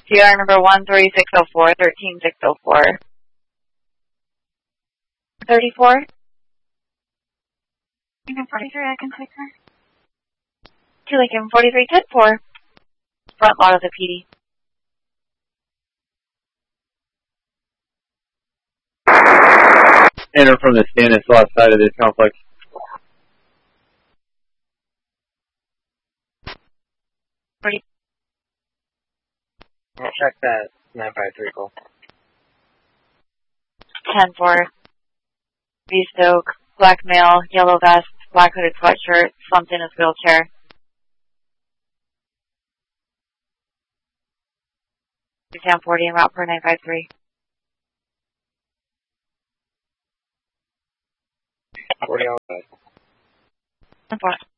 CR number 13604, 13604. 34? Lincoln 43, I can take her. To Lincoln 43, 10-4. Front lot of the PD. Enter from the Stanislaus side of this complex. I'll check that 953 call. 10-4. V-Stoke, black male, yellow vest, black hooded sweatshirt, slumped in his wheelchair. Exam 40 en route for 953. 40 on 10-4.